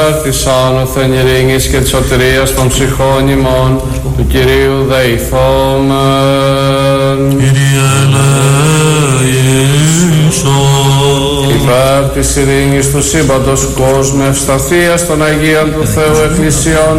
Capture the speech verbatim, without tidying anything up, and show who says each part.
Speaker 1: της άνωθεν ειρήνης και της σωτηρίας των ψυχών ημών, του Κυρίου δεηθόμεν.
Speaker 2: Κύριε ελέησον.
Speaker 1: Υπέρ της ειρήνης του σύμπαντος κόσμου, ευσταθίας των Αγίων του Θεού Εκκλησιών,